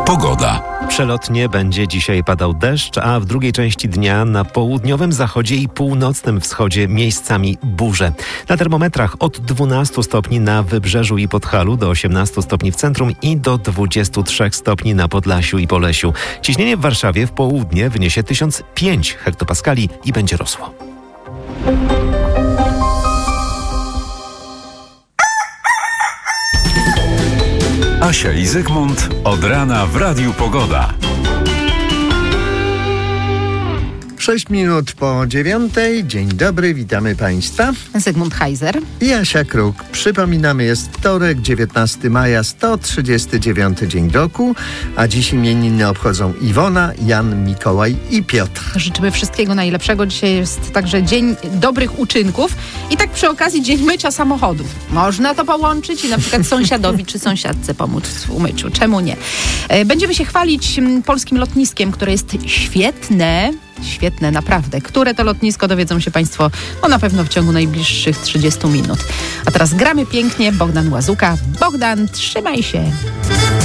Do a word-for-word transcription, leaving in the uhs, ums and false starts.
Pogoda. Przelotnie będzie dzisiaj padał deszcz, a w drugiej części dnia na południowym zachodzie i północnym wschodzie miejscami burze. Na termometrach od dwunastu stopni na Wybrzeżu i Podhalu do osiemnastu stopni w centrum i do dwudziestu trzech stopni na Podlasiu i Polesiu. Ciśnienie w Warszawie w południe wyniesie tysiąc pięć hektopaskali i będzie rosło. Asia i Zygmunt od rana w Radiu Pogoda. Sześć minut po dziewiątej. Dzień dobry, witamy Państwa. Zygmunt Heiser I Asia Kruk. Przypominamy, jest wtorek, dziewiętnastego maja, sto trzydziesty dziewiąty dzień roku, a dziś imieniny obchodzą Iwona, Jan, Mikołaj i Piotr. Życzymy wszystkiego najlepszego. Dzisiaj jest także dzień dobrych uczynków i tak przy okazji dzień mycia samochodów. Można to połączyć i na przykład sąsiadowi czy sąsiadce pomóc w umyciu. Czemu nie? Będziemy się chwalić polskim lotniskiem, które jest świetne. Świetne, naprawdę. Które to lotnisko, dowiedzą się Państwo no na pewno w ciągu najbliższych trzydziestu minut. A teraz gramy pięknie. Bogdan Łazuka. Bogdan, trzymaj się.